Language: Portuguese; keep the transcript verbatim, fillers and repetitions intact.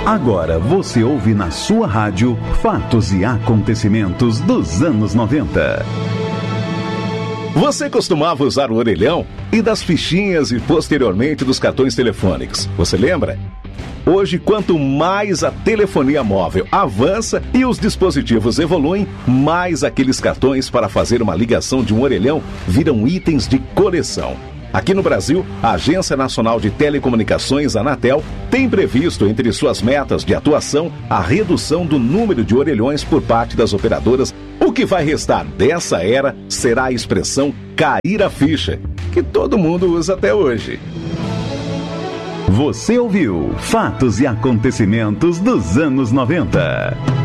Agora você ouve na sua rádio fatos e acontecimentos dos anos noventa. Você costumava usar o orelhão e das fichinhas e posteriormente dos cartões telefônicos. Você lembra? Hoje, quanto mais a telefonia móvel avança e os dispositivos evoluem, mais aqueles cartões para fazer uma ligação de um orelhão viram itens de coleção. Aqui no Brasil, a Agência Nacional de Telecomunicações, Anatel, tem previsto entre suas metas de atuação a redução do número de orelhões por parte das operadoras. O que vai restar dessa era será a expressão cair a ficha, que todo mundo usa até hoje. Você ouviu Fatos e Acontecimentos dos anos noventa.